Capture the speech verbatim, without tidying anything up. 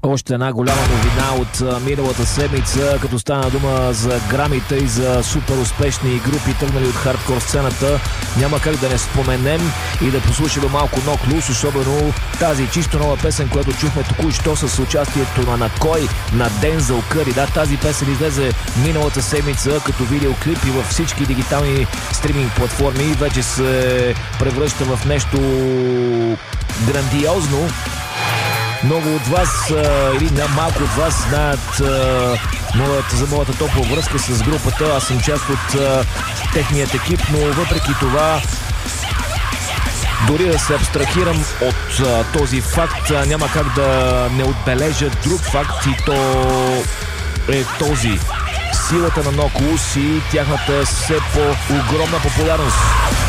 Още една голяма новина от миналата седмица, като стана дума за грамите и за супер успешни групи, тръгнали от хардкор сцената. Няма как да не споменем и да послушаме малко Knocked Loose, особено тази чисто нова песен, която чухме току-що с участието на Накой, на Дензел Къри. Да, тази песен излезе миналата седмица като видеоклип и във всички дигитални стриминг платформи. Вече се превръща в нещо грандиозно. Много от вас, или не малко от вас, знаят моята, за моята топла връзка с групата. Аз съм част от техният екип, но въпреки това, дори да се абстрахирам от а, този факт, а, няма как да не отбележа друг факт, и то е този. Силата на Knocked Loose и тяхната все по-огромна популярност.